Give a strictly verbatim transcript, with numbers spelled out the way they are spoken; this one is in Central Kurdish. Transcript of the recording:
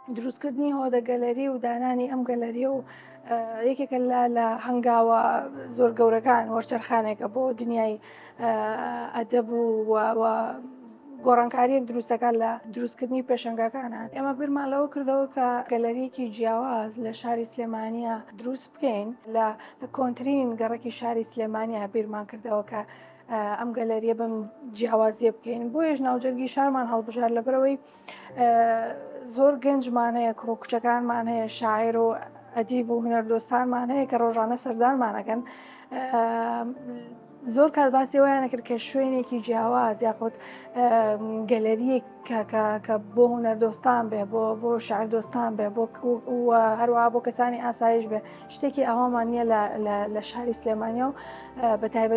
دروستکردنی هۆدە گەلەری و دانانی ئەم گەلەریە و یەکێکە لە هەنگاوە زۆر گەورەکان وەرچەرخانێکە بۆ دنیای ئەدەب و گۆڕانکاریەک دروستەکان لە دروستکردنی پێشەنگەکانە. ئێمە بیرمان لەوە کردەوە کە گەلەریەکی جیاواز لە شاری سلێمانیە دروست بکەین لە کۆنتترین گەڕێکی شاری سلێمانیا بیرمان کردەوە کە ئەم گەلەریە بەم جیاوازیە بکەین. بۆیەش ناوجەرگی شارمان هەڵبژار لەبەرەوەی زۆر گەنجمان هەیە، کڕۆ کوچەکانمان هەیە، شاعیر و ئەدیب و هونەردۆستانمان هەیە کە ڕۆژانە سەردانمانەکەن. زۆر کات باسی ئەویانە کرد کە شوێنێکی جیاواز یاخۆت گەلەریەک کە بۆ هونەردۆستان بێ، بۆ شاعیردۆستان بێ، هەروەها بۆ کەسانی ئاسایش بێ، شتێکی ئەوامان نییە لە شاری سلێمانیا و بەتایبەتی